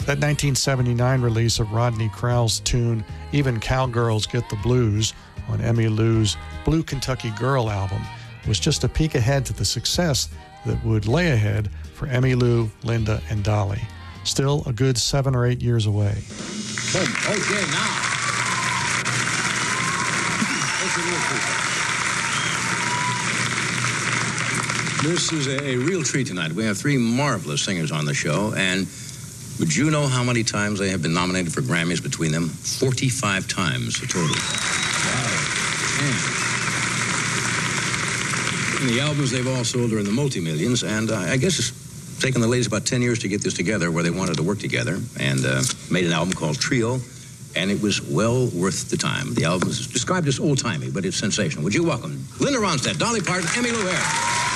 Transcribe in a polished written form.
That 1979 release of Rodney Crowell's tune, Even Cowgirls Get the Blues, on Emmylou's Blue Kentucky Girl album, was just a peek ahead to the success that would lay ahead for Emmylou, Linda, and Dolly. Still a good 7 or 8 years away. Boom. Okay, now. This is a real treat tonight. We have 3 marvelous singers on the show, and would you know how many times they have been nominated for Grammys between them? 45 times total. Wow. And the albums they've all sold are in the multi-millions, and I guess it's taken the ladies about 10 years to get this together, where they wanted to work together, and made an album called Trio, and it was well worth the time. The album is described as old-timey, but it's sensational. Would you welcome Linda Ronstadt, Dolly Parton, Emmylou Harris.